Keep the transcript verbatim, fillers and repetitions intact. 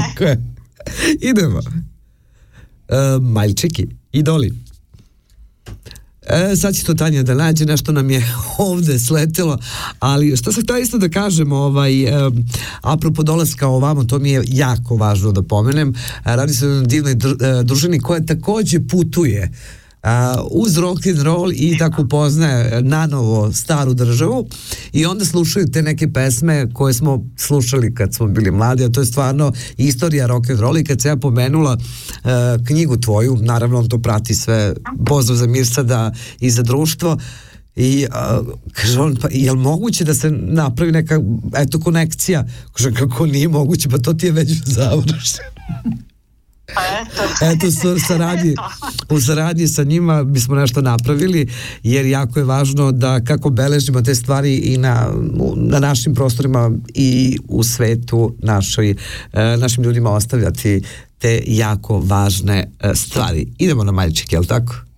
Tako je. Idemo. E, Maljčiki, idoli. E, sad će to Tanja da nađe, nešto nam je ovde sletelo, ali što sam htio isto da kažem, ovaj, e, apropo dolaska ovamo, to mi je jako važno da pomenem, radi se o divnoj družini koja takođe putuje Uh, uz rock and roll i tako upoznaje nanovo staru državu i onda slušaju te neke pesme koje smo slušali kad smo bili mladi, a to je stvarno istorija rock and roll. I kad se ja pomenula uh, knjigu tvoju, naravno on to prati sve, Pozdrav za Mirsada i za društvo, i uh, kaže on, pa je li moguće da se napravi neka eto konekcija? Kaže, kako nije moguće, pa to ti je već završeno. Pa eto. Eto, u saradnji, u saradnji sa njima bismo nešto napravili, jer jako je važno da kako beležimo te stvari i na, na našim prostorima i u svetu našoj, našim ljudima ostavljati te jako važne stvari. Idemo na Maljčike, je li tako?